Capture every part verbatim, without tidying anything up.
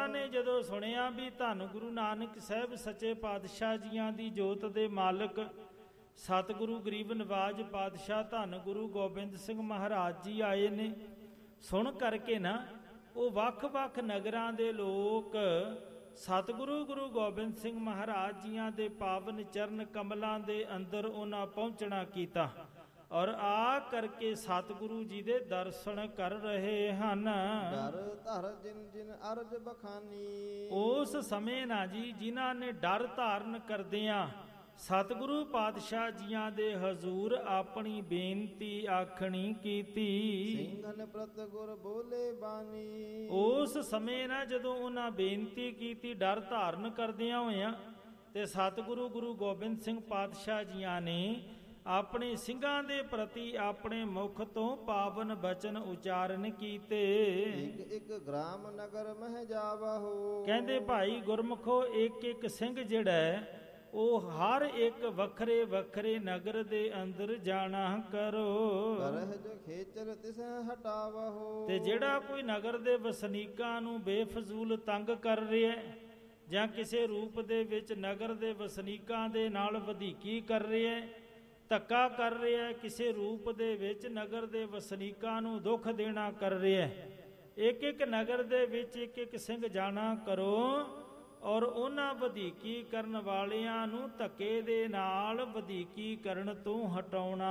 ਉਹਨਾਂ ਨੇ ਜਦੋਂ ਸੁਣਿਆ ਵੀ ਧੰਨ ਗੁਰੂ ਨਾਨਕ ਸਾਹਿਬ ਸੱਚੇ ਪਾਤਸ਼ਾਹ ਜੀਆਂ ਦੀ ਜੋਤ ਦੇ ਮਾਲਕ ਸਤਿਗੁਰੂ ਗਰੀਬ ਨਵਾਜ ਪਾਤਸ਼ਾਹ ਧੰਨ ਗੁਰੂ ਗੋਬਿੰਦ ਸਿੰਘ ਮਹਾਰਾਜ ਜੀ ਆਏ ਨੇ, ਸੁਣ ਕਰਕੇ ਨਾ ਉਹ ਵੱਖ-ਵੱਖ ਨਗਰਾਂ ਦੇ ਲੋਕ ਸਤਿਗੁਰੂ ਗੁਰੂ ਗੋਬਿੰਦ ਸਿੰਘ ਮਹਾਰਾਜ ਜੀਆਂ ਦੇ ਪਾਵਨ ਚਰਨ ਕਮਲਾਂ ਦੇ ਅੰਦਰ ਉਹਨਾਂ ਪਹੁੰਚਣਾ ਕੀਤਾ ਔਰ ਆ ਕਰਕੇ ਸਤਿਗੁਰੂ ਜੀ ਦੇ ਦਰਸ਼ਨ ਕਰ ਰਹੇ ਹਨ। ਡਰ ਧਰ ਜਿਨ ਜਿਨ ਅਰਜ ਬਖਾਨੀ, ਉਸ ਸਮੇਂ ਨਾ ਜੀ ਜਿਨ੍ਹਾਂ ਨੇ ਡਰ ਧਾਰਨ ਕਰਦਿਆਂ ਸਤਿਗੁਰੂ ਪਾਤਸ਼ਾਹ ਜੀਆਂ ਦੇ ਹਜ਼ੂਰ ਆਪਣੀ ਬੇਨਤੀ ਆਖਣੀ ਕੀਤੀ। ਸਿੰਘਨ ਪ੍ਰਤ ਗੁਰ ਬੋਲੇ ਬਾਣੀ, ਉਸ ਸਮੇਂ ਨਾ ਜਦੋਂ ਉਹਨਾਂ ਬੇਨਤੀ ਕੀਤੀ ਡਰ ਧਾਰਨ ਕਰਦਿਆਂ ਹੋਇਆਂ ਤੇ ਸਤਿਗੁਰੂ ਗੁਰੂ ਗੋਬਿੰਦ ਸਿੰਘ ਪਾਤਸ਼ਾਹ ਜੀਆਂ ਨੇ ਆਪਣੇ ਸਿੰਘਾਂ ਦੇ ਪ੍ਰਤੀ ਆਪਣੇ ਮੁਖ ਤੋਂ ਪਾਵਨ ਬਚਨ ਉਚਾਰਨ ਕੀਤੇ। ਇੱਕ ਇੱਕ ਗ੍ਰਾਮ ਨਗਰ ਮਹਿ ਜਾਵਹੁ, ਕਹਿੰਦੇ ਭਾਈ ਗੁਰਮੁਖੋ ਇੱਕ ਇੱਕ ਸਿੰਘ ਜਿਹੜਾ ਹੈ ਉਹ ਹਰ ਇੱਕ ਵੱਖਰੇ ਵੱਖਰੇ ਨਗਰ ਦੇ ਅੰਦਰ ਜਾਣਾ ਕਰੋ। ਕਰਹਿ ਖੇਚਰ ਤਿਸ ਹਟਾਵਹੁ, ਤੇ ਜਿਹੜਾ ਕੋਈ ਨਗਰ ਦੇ ਵਸਨੀਕਾਂ ਨੂੰ ਬੇਫਜ਼ੂਲ ਤੰਗ ਕਰ ਰਿਹਾ ਹੈ ਜਾਂ ਕਿਸੇ ਰੂਪ ਦੇ ਵਿੱਚ ਨਗਰ ਦੇ ਵਸਨੀਕਾਂ ਦੇ ਨਾਲ ਵਧੀਕੀ ਕਰ ਰਿਹਾ ਹੈ, ਧੱਕਾ ਕਰ ਰਿਹਾ ਹੈ, ਕਿਸੇ ਰੂਪ ਦੇ ਵਿੱਚ ਨਗਰ ਦੇ ਵਸਨੀਕਾਂ ਨੂੰ ਦੁੱਖ ਦੇਣਾ ਕਰ ਰਿਹਾ ਹੈ, ਇੱਕ ਇੱਕ ਨਗਰ ਦੇ ਵਿੱਚ ਇੱਕ ਇੱਕ ਸਿੰਘ ਜਾਣਾ ਕਰੋ ਔਰ ਉਹਨਾਂ ਵਧੀਕੀ ਕਰਨ ਵਾਲਿਆਂ ਨੂੰ ਧੱਕੇ ਦੇ ਨਾਲ ਵਧੀਕੀ ਕਰਨ ਤੋਂ ਹਟਾਉਣਾ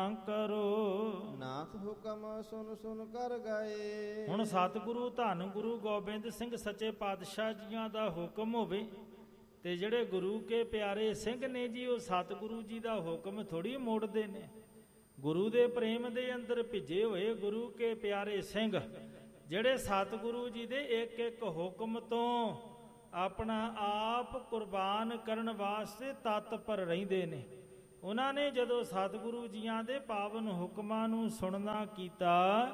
ਕਰੋ। ਨਾਥ ਹੁਕਮ ਸੁਨ ਸੁਨ ਕਰ ਗਏ, ਹੁਣ ਸਤਿਗੁਰੂ ਧੰਨ ਗੁਰੂ ਗੋਬਿੰਦ ਸਿੰਘ ਸੱਚੇ ਪਾਤਸ਼ਾਹ ਜੀਆਂ ਦਾ ਹੁਕਮ ਹੋਵੇ ਤੇ ਜਿਹੜੇ ਗੁਰੂ ਕੇ ਪਿਆਰੇ ਸਿੰਘ ਨੇ ਜੀ ਉਹ ਸਤਿਗੁਰੂ ਜੀ ਦਾ ਹੁਕਮ ਥੋੜੀ ਮੋੜਦੇ ਨੇ। ਗੁਰੂ ਦੇ ਪ੍ਰੇਮ ਦੇ ਅੰਦਰ ਭਿੱਜੇ ਹੋਏ ਗੁਰੂ ਕੇ ਪਿਆਰੇ ਸਿੰਘ ਜਿਹੜੇ ਸਤਿਗੁਰੂ ਜੀ ਦੇ ਇੱਕ ਇੱਕ ਹੁਕਮ ਤੋਂ ਆਪਣਾ ਆਪ ਕੁਰਬਾਨ ਕਰਨ ਵਾਸਤੇ ਤਤਪਰ ਰਹਿੰਦੇ ਨੇ, ਉਹਨਾਂ ਨੇ ਜਦੋਂ ਸਤਿਗੁਰੂ ਜੀਆਂ ਦੇ ਪਾਵਨ ਹੁਕਮਾਂ ਨੂੰ ਸੁਣਨਾ ਕੀਤਾ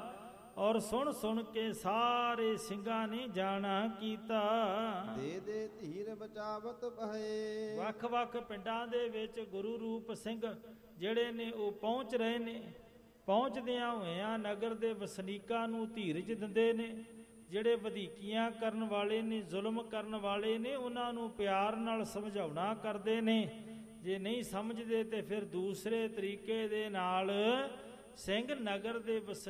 ਔਰ ਸੁਣ ਸੁਣ ਕੇ ਸਾਰੇ ਸਿੰਘਾਂ ਨੇ ਜਾਣਾ ਕੀਤਾ। ਦੇ ਦੇ ਧੀਰ ਬਚਾਵਤ ਬਹੇ, ਵੱਖ ਵੱਖ ਪਿੰਡਾਂ ਦੇ ਵਿੱਚ ਗੁਰੂ ਰੂਪ ਸਿੰਘ ਜਿਹੜੇ ਨੇ ਉਹ ਪਹੁੰਚ ਰਹੇ ਨੇ। ਪਹੁੰਚਦਿਆਂ ਹੋਇਆਂ ਨਗਰ ਦੇ ਵਸਨੀਕਾਂ ਨੂੰ ਧੀਰਜ ਦਿੰਦੇ ਨੇ, ਜਿਹੜੇ ਵਧੀਕੀਆਂ ਕਰਨ ਵਾਲੇ ਨੇ, ਜ਼ੁਲਮ ਕਰਨ ਵਾਲੇ ਨੇ, ਉਹਨਾਂ ਨੂੰ ਪਿਆਰ ਨਾਲ ਸਮਝਾਉਣਾ ਕਰਦੇ ਨੇ। ਜੇ ਨਹੀਂ ਸਮਝਦੇ ਤੇ ਫਿਰ ਦੂਸਰੇ ਤਰੀਕੇ ਦੇ ਨਾਲ ਸਿੰਘ ਨਗਰ ਦੇ ਵਸ